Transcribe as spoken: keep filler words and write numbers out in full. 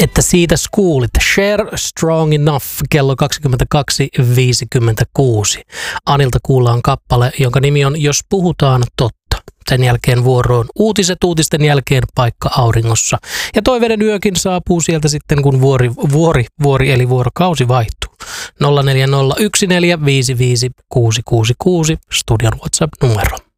että siitä kuulit. Share Strong Enough kello kaksikymmentäkaksi viisikymmentäkuusi. Anilta kuullaan kappale, jonka nimi on Jos puhutaan totta. Sen jälkeen vuoroon uutiset, uutisten jälkeen Paikka auringossa. Ja toiveiden yökin saapuu sieltä sitten, kun vuori, vuori, vuori eli vuorokausi vaihtuu. nolla neljä nolla yksi neljä viisi viisi kuusi kuusi kuusi studion WhatsApp-numero.